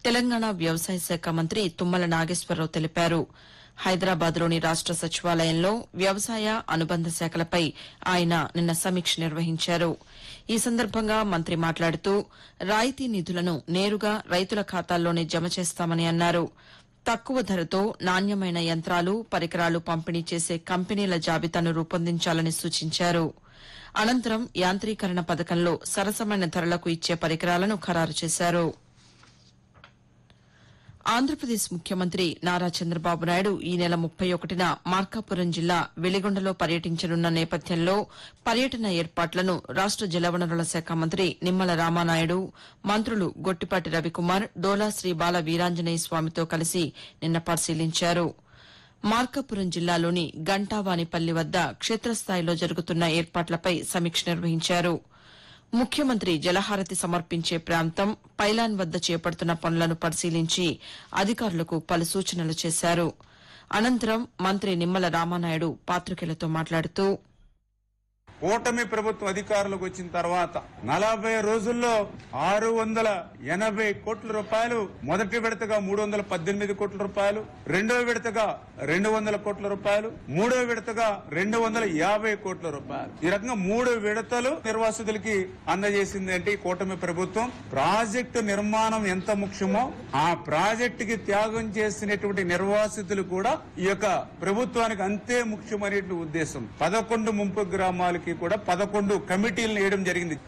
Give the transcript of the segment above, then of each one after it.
తెలంగాణ వ్యవసాయ శాఖ మంత్రి తుమ్మల నాగేశ్వరరావు తెలిపారు. హైదరాబాద్లోని రాష్ట సచివాలయంలో వ్యవసాయ అనుబంధ శాఖలపై ఆయన నిన్న సమీక్ష నిర్వహించారు. ఈ సందర్భంగా మంత్రి మాట్లాడుతూ రాయితీ నిధులను నేరుగా రైతుల ఖాతాల్లోనే జమ చేస్తామని అన్నారు. తక్కువ ధరతో నాణ్యమైన యంత్రాలు, పరికరాలు పంపిణీ చేసే కంపెనీల జాబితాను రూపొందించాలని సూచించారు. అనంతరం యాంత్రీకరణ పథకంలో సరసమైన ధరలకు ఇచ్చే పరికరాలను ఖరారు చేశారు. ఆంధ్రప్రదేశ్ ముఖ్యమంత్రి నారా చంద్రబాబు నాయుడు ఈ నెల 31న మార్కాపురం జిల్లా వెలిగొండలో పర్యటించనున్న నేపథ్యంలో పర్యటన ఏర్పాట్లను రాష్ట జలవనరుల శాఖ మంత్రి నిమ్మల రామానాయుడు, మంత్రులు గొట్టిపాటి రవికుమార్, డోలా శ్రీ బాల వీరాంజనేయ స్వామితో కలిసి నిన్న పరిశీలించారు. మార్కాపురం జిల్లాలోని గంటావానిపల్లి వద్ద క్షేత్రస్థాయిలో జరుగుతున్న ఏర్పాట్లపై సమీక్ష నిర్వహించారు. ముఖ్యమంత్రి జలహారతి సమర్పించే ప్రాంతం పైలాన్ వద్ద చేపడుతున్న పనులను పరిశీలించి అధికారులకు పలు సూచనలు చేశారు. అనంతరం మంత్రి నిమ్మల రామానాయుడు పాతికేయులతో మాట్లాడుతూ కూటమి ప్రభుత్వం అధికారులకు వచ్చిన తర్వాత 40 రోజుల్లో 680 కోట్ల రూపాయలు, మొదటి విడతగా 318 కోట్ల రూపాయలు, రెండో విడతగా 200 కోట్ల రూపాయలు, మూడో విడతగా 250 కోట్ల రూపాయలు, ఈ రకంగా 3 విడతలు నిర్వాసితులకి అందజేసింది. అంటే ఈ కూటమి ప్రభుత్వం ప్రాజెక్టు నిర్మాణం ఎంత ముఖ్యమో ఆ ప్రాజెక్టుకి త్యాగం చేసినటువంటి నిర్వాసితులు కూడా ఈ యొక్క ప్రభుత్వానికి అంతే ముఖ్యమనే ఉద్దేశం. 11 ముంపు గ్రామాలకి కూడా 11 కమిటీలను వేయడం జరిగింది.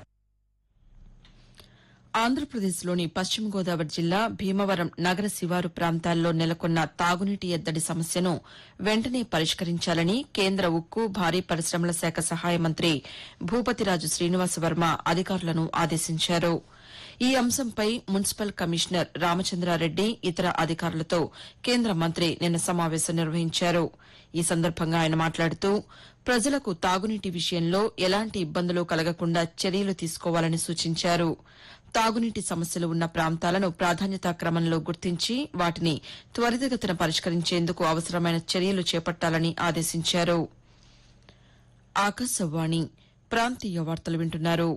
ఆంధ్రప్రదేశ్లోని పశ్చిమ గోదావరి జిల్లా భీమవరం నగర శివారు ప్రాంతాల్లో నెలకొన్న తాగునీటి ఎద్దడి సమస్యను వెంటనే పరిష్కరించాలని కేంద్ర ఉక్కు, భారీ పరిశ్రమల శాఖ సహాయ మంత్రి భూపతిరాజు శ్రీనివాసవర్మ అధికారులను ఆదేశించారు. ఈ అంశంపై మున్సిపల్ కమిషనర్ రామచంద్రారెడ్డి, ఇతర అధికారులతో కేంద్ర మంత్రి నిన్న సమావేశం నిర్వహించారు. ఈ సందర్భంగా ఆయన మాట్లాడుతూ ప్రజలకు తాగునీటి విషయంలో ఎలాంటి ఇబ్బందులు కలగకుండా చర్యలు తీసుకోవాలని సూచించారు. తాగునీటి సమస్యలు ఉన్న ప్రాంతాలను ప్రాధాన్యతా క్రమంలో గుర్తించి వాటిని త్వరితగతిన పరిష్కరించేందుకు అవసరమైన చర్యలు చేపట్టాలని ఆదేశించారు. ఆకాశవాణి ప్రాంతీయ వార్తలు వింటున్నారు.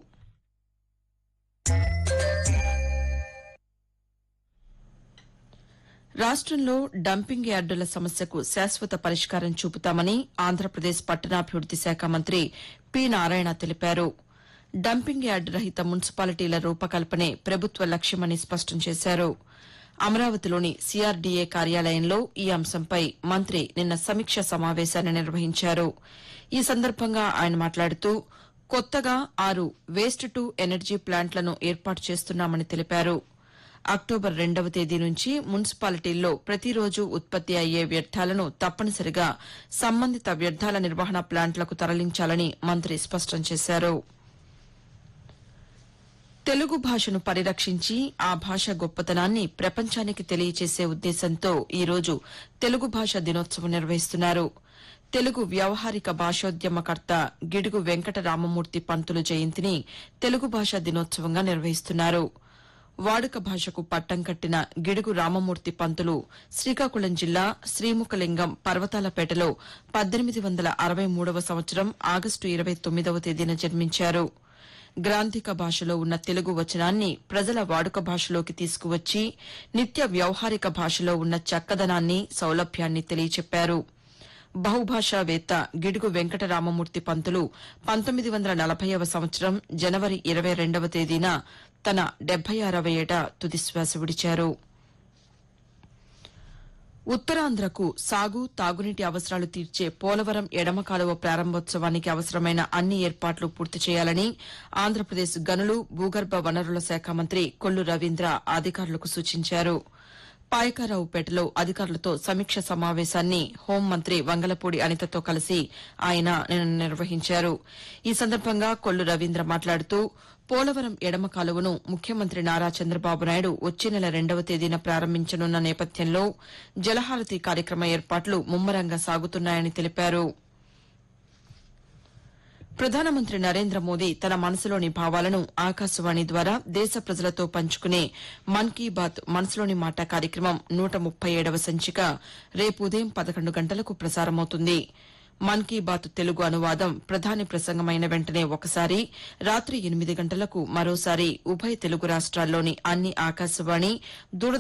రాష్టంలో డంపింగ్ యార్డుల సమస్యకు శాశ్వత పరిష్కారం చూపుతామని ఆంధ్రప్రదేశ్ పట్టణాభివృద్ది శాఖ మంత్రి పి నారాయణ తెలిపారు. డంపింగ్ యార్డు రహిత మున్సిపాలిటీల రూపకల్పనే ప్రభుత్వ లక్ష్యమని స్పష్టం చేశారు. అమరావతిలోని సీఆర్డీఏ కార్యాలయంలో ఈ అంశంపై మంత్రి నిన్న సమీక్ష సమావేశాన్ని నిర్వహించారు. ఈ సందర్భంగా ఆయన మాట్లాడుతూ కొత్తగా 6 వేస్ట్ టు ఎనర్జీ ప్లాంట్లను ఏర్పాటు చేస్తున్నామని తెలిపారు. అక్టోబర్ 2వ తేదీ నుంచి మున్సిపాలిటీల్లో ప్రతిరోజు ఉత్పత్తి అయ్యే వ్యర్థాలను తప్పనిసరిగా సంబంధిత వ్యర్థాల నిర్వహణ ప్లాంట్లకు తరలించాలని మంత్రి స్పష్టం చేశారు. తెలుగు భాషను పరిరక్షించి ఆ భాష గొప్పతనాన్ని ప్రపంచానికి తెలియచేసే ఉద్దేశంతో ఈ రోజు తెలుగు భాష దినోత్సవం నిర్వహిస్తున్నారు. తెలుగు వ్యవహారిక భాషోద్యమకర్త గిడుగు వెంకట రామమూర్తి పంతులు జయంతిని తెలుగు భాషా దినోత్సవంగా నిర్వహిస్తున్నారు. వాడుక భాషకు పట్టం కట్టిన గిడుగు రామమూర్తి పంతులు శ్రీకాకుళం జిల్లా శ్రీముఖలింగం పర్వతాలపేటలో 1863వ సంవత్సరం ఆగస్టు 29వ తేదీన జన్మించారు. గ్రాంథిక భాషలో ఉన్న తెలుగు వచనాన్ని ప్రజల వాడుక భాషలోకి తీసుకువచ్చి నిత్య వ్యవహారిక భాషలో ఉన్న చక్కదనాన్ని, సౌలభ్యాన్ని తెలియచెప్పారు. బహుభాషావేత్త గిడుగు వెంకట రామమూర్తి పంతులు 1940వ సంవత్సరం జనవరి 22వ తేదీన తన 76వ ఏట తుదిశ్వాస విడిచారు. ఉత్తరాంధ్రకు సాగు, తాగునీటి అవసరాలు తీర్చే పోలవరం ఎడమ కాలువ ప్రారంభోత్సవానికి అవసరమైన అన్ని ఏర్పాట్లు పూర్తి చేయాలని ఆంధ్రప్రదేశ్ గనులు, భూగర్భ వనరుల శాఖ మంత్రి కొల్లు రవీంద్ర అధికారులకు సూచించారు. పాయకారావుపేటలో అధికారులతో సమీక్ష సమావేశాన్ని హోంమంత్రి వంగలపూడి అనితతో కలిసి ఆయన నిన్న నిర్వహించారు. ఈ సందర్భంగా కొల్లు రవీంద్ర మాట్లాడుతూ పోలవరం ఎడమ కాలువను ముఖ్యమంత్రి నారా చంద్రబాబు నాయుడు వచ్చే నెల 2వ తేదీన ప్రారంభించనున్న నేపథ్యంలో జలహారతి కార్యక్రమ ఏర్పాట్లు ముమ్మరంగా సాగుతున్నాయని తెలిపారు. ప్రధానమంత్రి నరేంద్ర మోదీ తన మనసులోని భావాలను ఆకాశవాణి ద్వారా దేశ ప్రజలతో పంచుకునే మన్ కీ బాత్ మనసులోని మాట కార్యక్రమం 137వ సంచిక రేపు ఉదయం 11 గంటలకు ప్రసారమవుతుంది. మన్ కీ బాత్ తెలుగు అనువాదం ప్రధాని ప్రసంగమైన వెంటనే ఒకసారి, రాత్రి 8 గంటలకు మరోసారి ఉభయ తెలుగు రాష్ట్రాల్లోని అన్ని ఆకాశవాణి,